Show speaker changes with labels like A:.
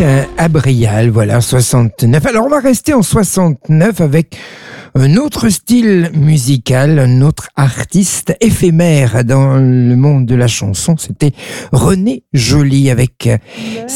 A: à Brial, voilà, 69. Alors on va rester en 69 avec un autre style musical, un autre artiste éphémère dans le monde de la chanson. C'était René Joly avec